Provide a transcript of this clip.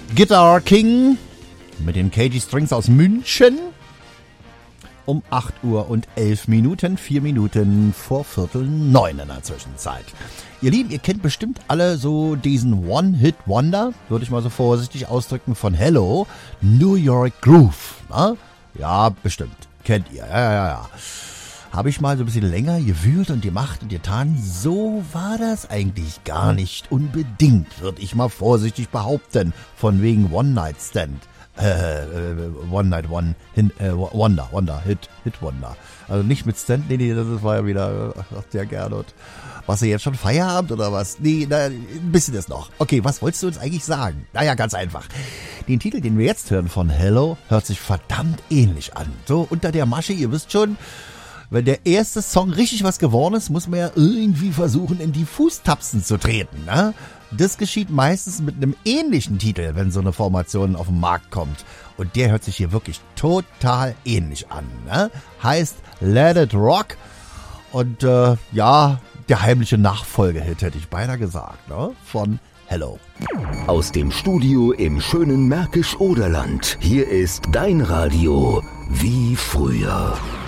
Guitar King mit den KG Strings aus München. Um 8 Uhr und 11 Minuten, 4 Minuten vor 8:45 in der Zwischenzeit. Ihr Lieben, ihr kennt bestimmt alle so diesen One-Hit-Wonder, würde ich mal so vorsichtig ausdrücken, von Hello, New York Groove. Na? Ja, bestimmt. Kennt ihr. Ja. Habe ich mal so ein bisschen länger gewühlt und gemacht und getan. So war das eigentlich gar nicht unbedingt, würde ich mal vorsichtig behaupten. Von wegen One-Night-Stand. Wonder, Hit Wonder. Also nicht mit Stand, nee, das war ja wieder, der Gernot. Was, ihr jetzt schon Feierabend oder was? Nee, ein bisschen ist noch. Okay, was wolltest du uns eigentlich sagen? Naja, ganz einfach. Den Titel, den wir jetzt hören von Hello, hört sich verdammt ähnlich an. So unter der Masche, ihr wisst schon, wenn der erste Song richtig was geworden ist, muss man ja irgendwie versuchen, in die Fußtapsen zu treten, ne? Das geschieht meistens mit einem ähnlichen Titel, wenn so eine Formation auf den Markt kommt. Und der hört sich hier wirklich total ähnlich an, ne? Heißt Let It Rock. Und ja, der heimliche Nachfolgehit, hätte ich beinahe gesagt, ne? Von Hello. Aus dem Studio im schönen Märkisch-Oderland. Hier ist dein Radio wie früher.